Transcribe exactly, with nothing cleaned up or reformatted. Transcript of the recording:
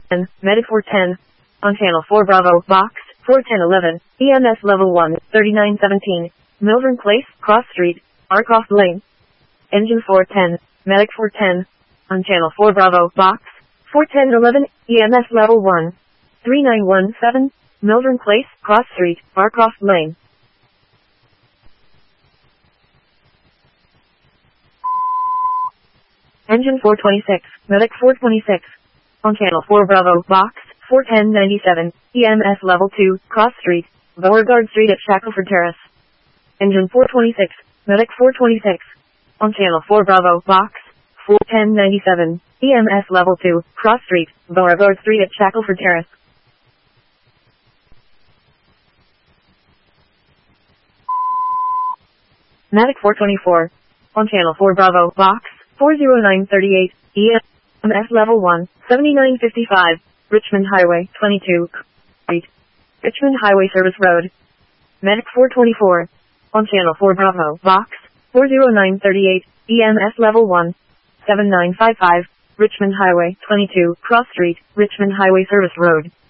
and Medic four ten. On channel four Bravo, box, four ten eleven, E M S level one, thirty-nine seventeen, Milburn Place, Cross Street, Arkoff Lane. Engine four ten, Medic four ten. On channel four Bravo, box, four ten eleven, E M S level one, thirty-nine seventeen, Milburn Place, Cross Street, Arkoff Lane. Engine four twenty-six, Medic four twenty-six. On channel four Bravo, box, four ten ninety-seven, E M S level two, Cross Street, Beauregard Street at Shackelford Terrace. Engine four twenty-six, Medic four twenty-six. On channel four Bravo, box, four ten ninety-seven, E M S level two, Cross Street, Beauregard Street at Shackelford Terrace. Medic four twenty-four. On channel four Bravo, box, four oh nine thirty-eight, E M S level one, seventy-nine fifty-five, Richmond Highway, twenty-two, Street, Richmond Highway Service Road. Medic four twenty-four. On channel four Bravo, box, four oh nine thirty-eight, E M S level one, seventy-nine fifty-five, Richmond Highway, twenty-two, Cross Street, Richmond Highway Service Road.